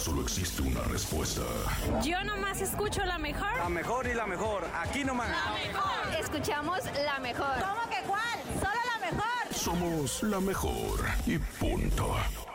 solo existe una respuesta. Yo nomás escucho la mejor. La mejor y la mejor. Aquí nomás. La mejor. Escuchamos la mejor. ¿Cómo que cuál? Solo la mejor. Somos la mejor y punto.